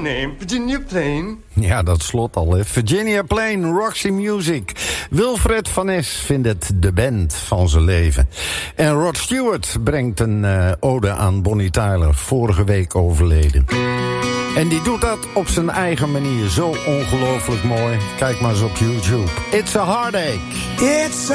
name? Virginia Plain? Ja, dat slot al, hè. Virginia Plain, Roxy Music. Wilfred van Nes vindt het de band van zijn leven. En Rod Stewart brengt een ode aan Bonnie Tyler, vorige week overleden. En die doet dat op zijn eigen manier, zo ongelooflijk mooi. Kijk maar eens op YouTube. It's a Heartache. It's